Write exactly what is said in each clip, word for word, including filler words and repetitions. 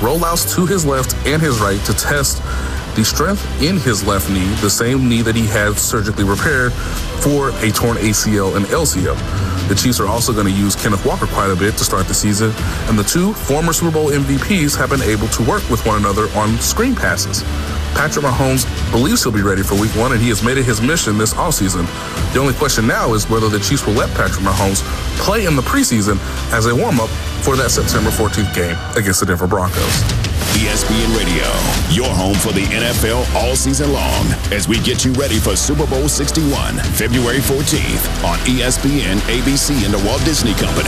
rollouts to his left and his right to test the strength in his left knee, the same knee that he had surgically repaired for a torn A C L and L C L. The Chiefs are also going to use Kenneth Walker quite a bit to start the season, and the two former Super Bowl M V Ps have been able to work with one another on screen passes. Patrick Mahomes believes he'll be ready for week one, and he has made it his mission this offseason. The only question now is whether the Chiefs will let Patrick Mahomes play in the preseason as a warm-up for that September fourteenth game against the Denver Broncos. E S P N Radio, your home for the N F L all season long, as we get you ready for Super Bowl sixty-one, February fourteenth on E S P N, A B C, and the Walt Disney Company.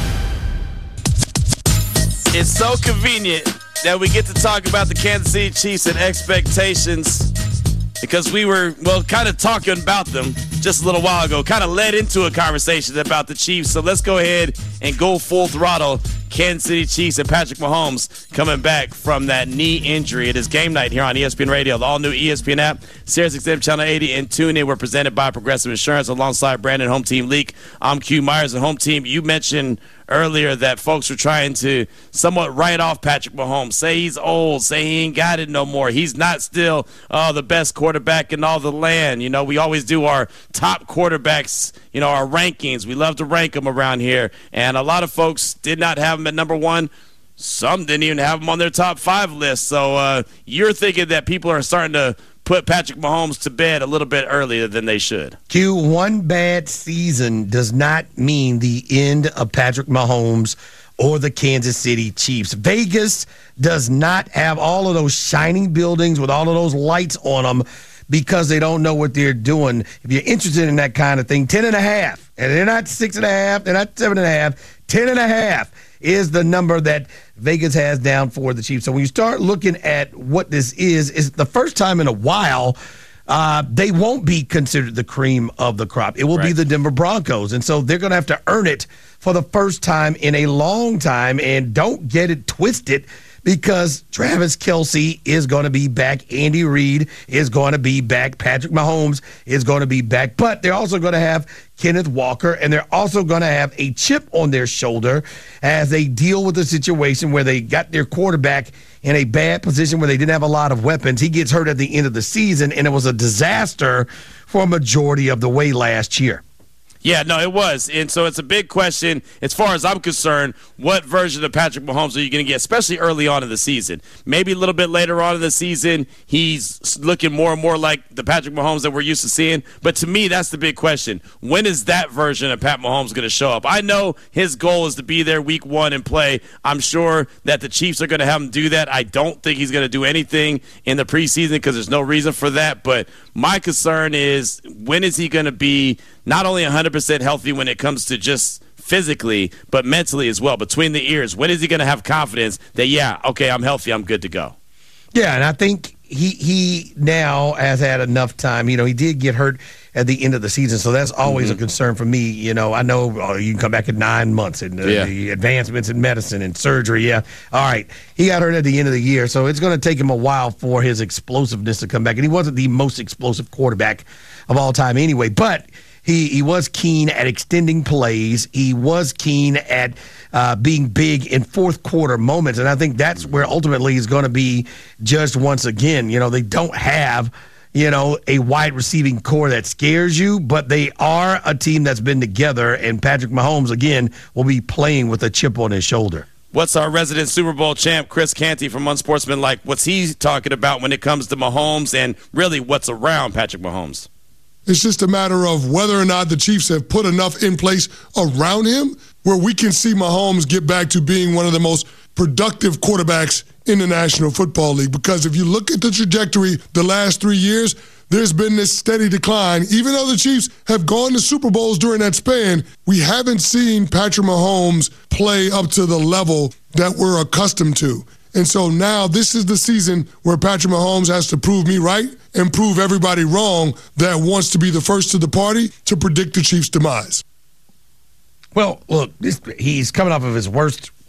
It's so convenient that we get to talk about the Kansas City Chiefs and expectations, because we were, well, kind of talking about them just a little while ago, kind of led into a conversation about the Chiefs. So let's go ahead and go full throttle. Kansas City Chiefs and Patrick Mahomes coming back from that knee injury. It is game night here on E S P N Radio, the all-new E S P N app, Sirius X M Channel eighty, and TuneIn. We're presented by Progressive Insurance alongside Brandon Home Team Leak. I'm Q Myers and Home Team. You mentioned earlier that folks were trying to somewhat write off Patrick Mahomes, say he's old, say he ain't got it no more. He's not still uh, the best quarterback in all the land. You know, we always do our top quarterbacks, you know, our rankings. We love to rank them around here, and a lot of folks did not have him at number one. Some didn't even have him on their top five list. So uh, you're thinking that people are starting to put Patrick Mahomes to bed a little bit earlier than they should. Q, one bad season does not mean the end of Patrick Mahomes or the Kansas City Chiefs. Vegas does not have all of those shining buildings with all of those lights on them because they don't know what they're doing. If you're interested in that kind of thing, ten and a half, and they're not six and a half, they're not seven and a half, ten and a half is the number that Vegas has down for the Chiefs. So when you start looking at what this is, it's the first time in a while uh, they won't be considered the cream of the crop. It will right. be the Denver Broncos. And so they're going to have to earn it for the first time in a long time. And don't get it twisted, because Travis Kelce is going to be back. Andy Reid is going to be back. Patrick Mahomes is going to be back. But they're also going to have Kenneth Walker, and they're also going to have a chip on their shoulder as they deal with the situation where they got their quarterback in a bad position where they didn't have a lot of weapons. He gets hurt at the end of the season, and it was a disaster for a majority of the way last year. Yeah, no, it was. And so it's a big question, as far as I'm concerned, what version of Patrick Mahomes are you going to get, especially early on in the season? Maybe a little bit later on in the season, he's looking more and more like the Patrick Mahomes that we're used to seeing. But to me, that's the big question. When is that version of Pat Mahomes going to show up? I know his goal is to be there week one and play. I'm sure that the Chiefs are going to have him do that. I don't think he's going to do anything in the preseason because there's no reason for that. But my concern is, when is he going to be not only one hundred percent healthy when it comes to just physically, but mentally as well, between the ears? When is he going to have confidence that, yeah, okay, I'm healthy, I'm good to go? Yeah, and I think he he now has had enough time. You know, he did get hurt at the end of the season, so that's always mm-hmm. a concern for me. You know, I know oh, you can come back in nine months, and uh, yeah. the advancements in medicine and surgery, yeah. All right, he got hurt at the end of the year, so it's going to take him a while for his explosiveness to come back. And he wasn't the most explosive quarterback of all time anyway, but He he was keen at extending plays. He was keen at uh, being big in fourth quarter moments. And I think that's where ultimately he's going to be judged once again. You know, they don't have, you know, a wide receiving core that scares you, but they are a team that's been together. And Patrick Mahomes, again, will be playing with a chip on his shoulder. What's our resident Super Bowl champ, Chris Canty from Unsportsmanlike, what's he talking about when it comes to Mahomes and really what's around Patrick Mahomes? It's just a matter of whether or not the Chiefs have put enough in place around him where we can see Mahomes get back to being one of the most productive quarterbacks in the National Football League. Because if you look at the trajectory the last three years, there's been this steady decline. Even though the Chiefs have gone to Super Bowls during that span, we haven't seen Patrick Mahomes play up to the level that we're accustomed to. And so now this is the season where Patrick Mahomes has to prove me right and prove everybody wrong that wants to be the first to the party to predict the Chiefs' demise. Well, look, this, he's coming off of his worst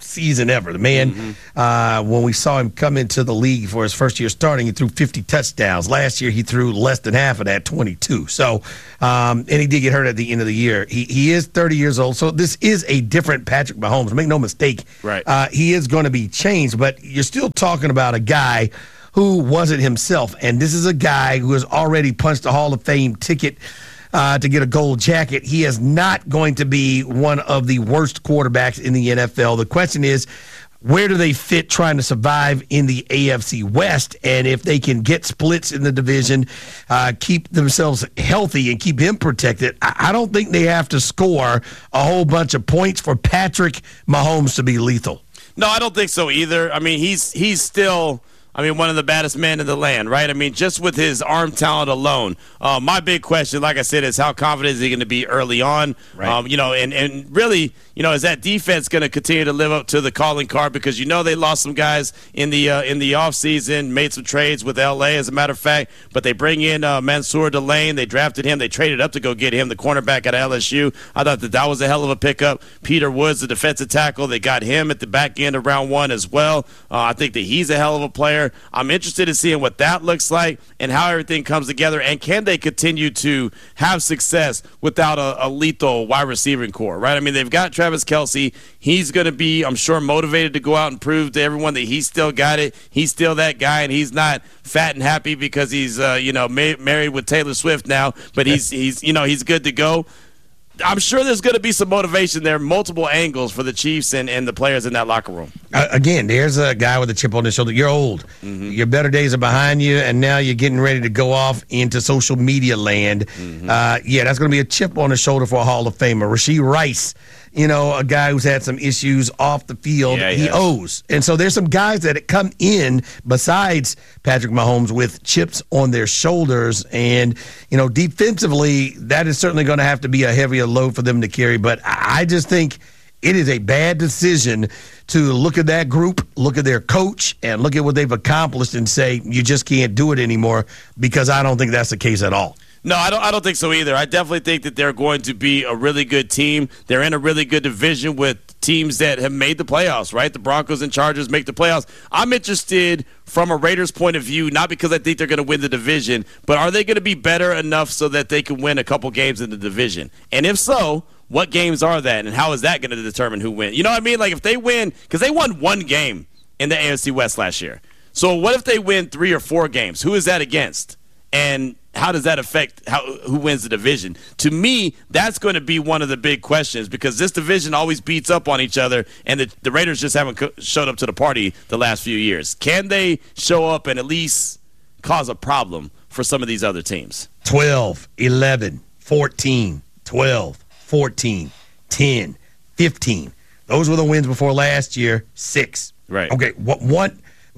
season ever. The man, mm-hmm. uh, when we saw him come into the league for his first year starting, he threw fifty touchdowns. Last year, he threw less than half of that, twenty-two. So, um, and he did get hurt at the end of the year. He he is thirty years old, so this is a different Patrick Mahomes. Make no mistake. Right. Uh, he is going to be changed, but you're still talking about a guy who wasn't himself. And this is a guy who has already punched a Hall of Fame ticket uh, to get a gold jacket. He is not going to be one of the worst quarterbacks in the N F L. The question is, where do they fit trying to survive in the A F C West? And if they can get splits in the division, uh, keep themselves healthy and keep him protected, I, I don't think they have to score a whole bunch of points for Patrick Mahomes to be lethal. No, I don't think so either. I mean, he's he's still – I mean, one of the baddest men in the land, right? I mean, just with his arm talent alone. Uh, my big question, like I said, is how confident is he going to be early on? Right. Um, you know, and, and really, you know, is that defense going to continue to live up to the calling card? Because you know they lost some guys in the uh, in the offseason, made some trades with L A, as a matter of fact. But they bring in uh, Mansour Delane. They drafted him. They traded up to go get him, the cornerback at L S U. I thought that that was a hell of a pickup. Peter Woods, the defensive tackle, they got him at the back end of round one as well. Uh, I think that he's a hell of a player. I'm interested in seeing what that looks like and how everything comes together, and can they continue to have success without a, a lethal wide receiving core, right? I mean, they've got Travis Kelce. He's going to be, I'm sure, motivated to go out and prove to everyone that he's still got it. He's still that guy, and he's not fat and happy because he's, uh, you know, ma- married with Taylor Swift now, but he's, he's, you know, he's good to go. I'm sure there's going to be some motivation there, multiple angles for the Chiefs and, and the players in that locker room. Uh, again, there's a guy with a chip on his shoulder. You're old. Mm-hmm. Your better days are behind you, and now you're getting ready to go off into social media land. Mm-hmm. Uh, yeah, that's going to be a chip on the shoulder for a Hall of Famer. Rashee Rice, you know, a guy who's had some issues off the field, yeah, he yeah. owes. And so there's some guys that come in besides Patrick Mahomes with chips on their shoulders. And, you know, defensively, that is certainly going to have to be a heavier load for them to carry. But I just think it is a bad decision to look at that group, look at their coach, and look at what they've accomplished and say, you just can't do it anymore, because I don't think that's the case at all. No, I don't I don't think so either. I definitely think that they're going to be a really good team. They're in a really good division with teams that have made the playoffs, right? The Broncos and Chargers make the playoffs. I'm interested from a Raiders point of view, not because I think they're going to win the division, but are they going to be better enough so that they can win a couple games in the division? And if so, what games are that, and how is that going to determine who wins? You know what I mean? Like if they win, because they won one game in the A F C West last year. So what if they win three or four games? Who is that against? And how does that affect how who wins the division? To me, that's going to be one of the big questions, because this division always beats up on each other, and the, the Raiders just haven't co- showed up to the party the last few years. Can they show up and at least cause a problem for some of these other teams? twelve, eleven, fourteen, twelve, fourteen, ten, fifteen. Those were the wins before last year. Six. Right. Okay, what one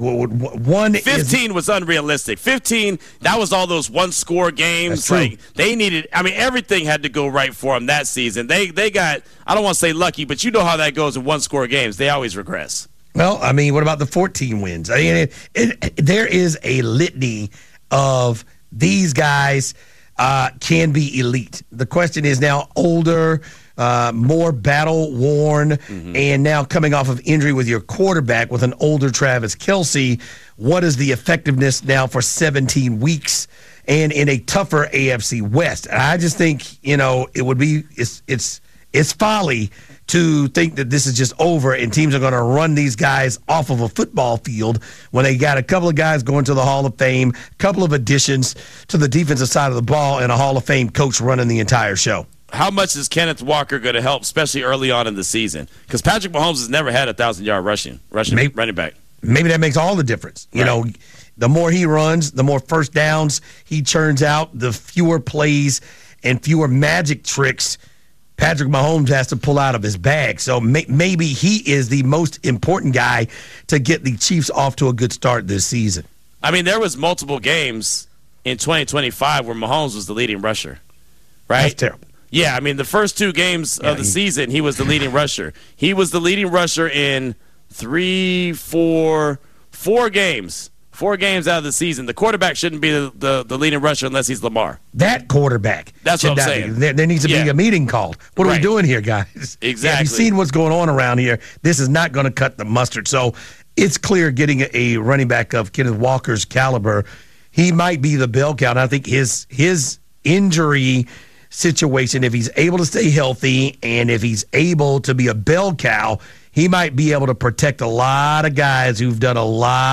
One fifteen is, was unrealistic. fifteen, that was all those one-score games. Like they needed. I mean, everything had to go right for them that season. They they got. I don't want to say lucky, but you know how that goes in one-score games. They always regress. Well, I mean, what about the fourteen wins? I mean, it, it, there is a litany of these guys uh, can be elite. The question is now older. Uh, more battle-worn, mm-hmm. and now coming off of injury with your quarterback with an older Travis Kelce, what is the effectiveness now for seventeen weeks and in a tougher A F C West? And I just think, you know, it would be it's it's it's folly to think that this is just over and teams are going to run these guys off of a football field when they got a couple of guys going to the Hall of Fame, a couple of additions to the defensive side of the ball, and a Hall of Fame coach running the entire show. How much is Kenneth Walker going to help, especially early on in the season? Because Patrick Mahomes has never had a thousand-yard rushing, rushing maybe, running back. Maybe that makes all the difference. You right. know, the more he runs, the more first downs he churns out, the fewer plays and fewer magic tricks Patrick Mahomes has to pull out of his bag. So may, maybe he is the most important guy to get the Chiefs off to a good start this season. I mean, there was multiple games in twenty twenty-five where Mahomes was the leading rusher, right? That's terrible. Yeah, I mean, the first two games yeah, of the he, season, he was the leading rusher. He was the leading rusher in three, four, four games Four games out of the season. The quarterback shouldn't be the, the, the leading rusher unless he's Lamar. That quarterback. That's what I'm saying. There, there needs to Yeah. be a meeting called. What are Right. we doing here, guys? Exactly. Have you seen what's going on around here? This is not going to cut the mustard. So it's clear getting a, a running back of Kenneth Walker's caliber, he might be the bell cow. And I think his his injury situation, if he's able to stay healthy and if he's able to be a bell cow, he might be able to protect a lot of guys who've done a lot